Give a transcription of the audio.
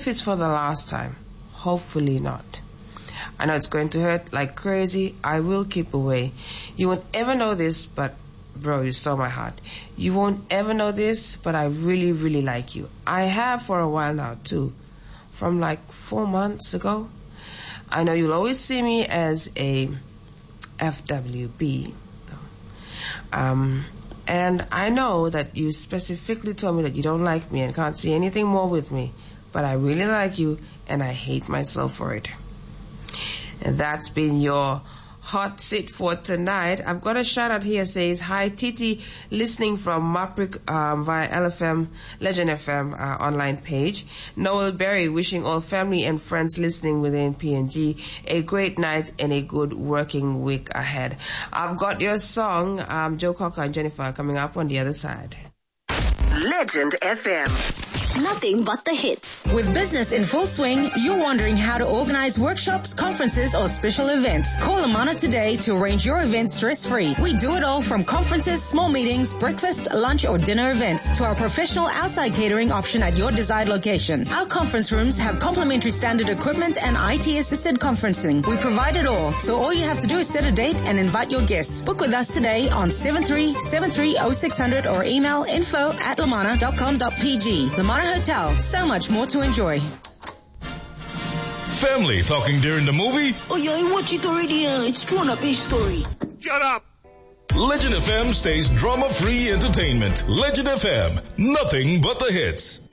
if it's for the last time, hopefully not. I know it's going to hurt like crazy. I will keep away. You won't ever know this, but bro, you stole my heart. You won't ever know this, but I really, really like you. I have for a while now, too. From like 4 months ago. I know you'll always see me as a FWB. And I know that you specifically told me that you don't like me and can't see anything more with me. But I really like you, and I hate myself for it. And that's been your hot sit for tonight. I've got a shout out here. Says, hi Titi, listening from Maprik via LFM, Legend FM online page. Noel Berry, wishing all family and friends listening within PNG a great night and a good working week ahead. I've got your song, Joe Cocker and Jennifer, coming up on the other side. Legend FM. Nothing but the hits. With business in full swing, you're wondering how to organize workshops, conferences, or special events. Call Amana today to arrange your event stress-free. We do it all from conferences, small meetings, breakfast, lunch, or dinner events to our professional outside catering option at your desired location. Our conference rooms have complimentary standard equipment and IT-assisted conferencing. We provide it all, so all you have to do is set a date and invite your guests. Book with us today on 73730600 or email info@lamana.com.pg. Lamana Hotel, so much more to enjoy. Family talking during the movie? Oh yeah, I watched it already. It's drawn up a story. Shut up! Legend FM stays drama-free entertainment. Legend FM, nothing but the hits.